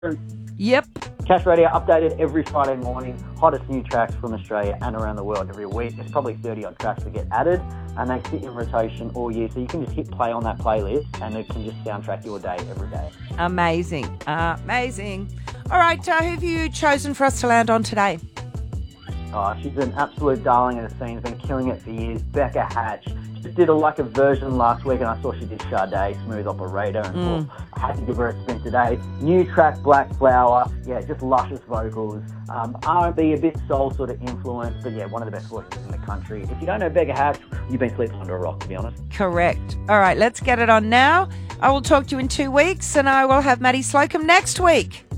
Yep. Cash Radio updated every Friday morning, hottest new tracks from Australia and around the world every week. There's probably 30 odd tracks that get added, and they sit in rotation all year. So you can just hit play on that playlist and it can just soundtrack your day every day. Amazing. Amazing. All right, who have you chosen for us to land on today? Oh, she's an absolute darling of the scene, been killing it for years. Becca Hatch. Just did a version last week, and I saw she did Sade, Smooth Operator, and thought I had to give her a spin today. New track, Black Flower. Yeah, just luscious vocals. R&B, a bit soul sort of influence, but yeah, one of the best voices in the country. If you don't know Becca Hatch, you've been sleeping under a rock, to be honest. Correct. All right, let's get it on now. I will talk to you in 2 weeks, and I will have Maddie Slocum next week.